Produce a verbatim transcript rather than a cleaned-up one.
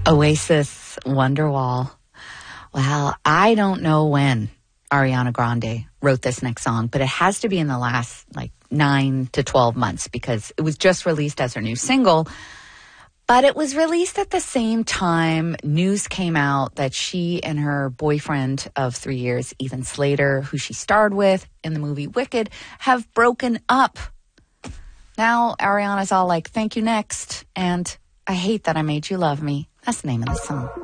Oasis, Wonderwall. Well, I don't know when Ariana Grande wrote this next song, but it has to be in the last like nine to twelve months because it was just released as her new single. But it was released at the same time news came out that she and her boyfriend of three years, Ethan Slater, who she starred with in the movie Wicked, have broken up. Now Ariana's all like, thank you, next. And I hate that I made you love me. That's the name of the song.